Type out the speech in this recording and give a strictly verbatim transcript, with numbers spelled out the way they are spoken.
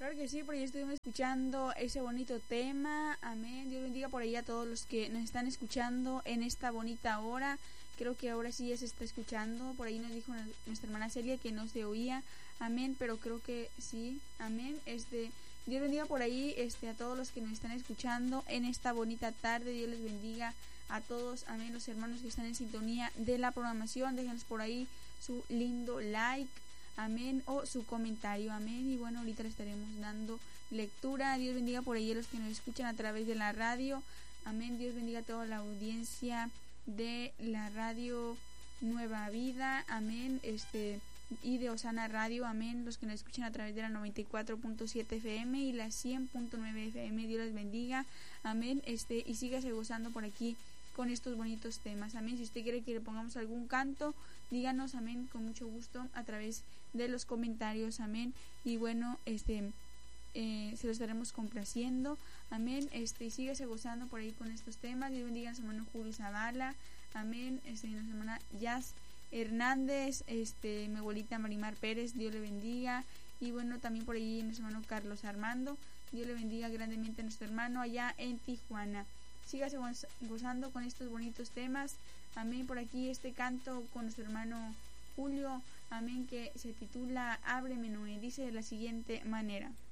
Claro que sí, por ahí estuvimos escuchando ese bonito tema. Amén. Dios bendiga por ahí a todos los que nos están escuchando en esta bonita hora. Creo que ahora sí ya se está escuchando. Por ahí nos dijo nuestra hermana Celia que no se oía. Amén, pero creo que sí. Amén. Este, Dios bendiga por ahí este, a todos los que nos están escuchando en esta bonita tarde. Dios les bendiga a todos. Amén. Los hermanos que están en sintonía de la programación, déjenos por ahí su lindo like. Amén, o su comentario, amén. Y bueno, ahorita le estaremos dando lectura. Dios bendiga por ahí a los que nos escuchan a través de la radio, amén. Dios bendiga a toda la audiencia de la radio Nueva Vida, amén, este y de Osana Radio, amén. Los que nos escuchan a través de la noventa y cuatro punto siete F M y la cien punto nueve F M, Dios les bendiga, amén. Este y sígase gozando por aquí con estos bonitos temas, amén. Si usted quiere que le pongamos algún canto, díganos, amén, con mucho gusto a través de los comentarios, amén. Y bueno, este eh, se lo estaremos complaciendo, amén. Este y síguese gozando por ahí con estos temas. Dios bendiga a su hermano Julio Zavala, amén. Este a nuestra hermana Jazz Hernández, este mi abuelita Marimar Pérez, Dios le bendiga. Y bueno, también por ahí nuestro hermano Carlos Armando, Dios le bendiga grandemente a nuestro hermano allá en Tijuana. Sígase gozando con estos bonitos temas, amén. Por aquí este canto con nuestro hermano Julio, amén, que se titula Ábreme Noé, dice de la siguiente manera.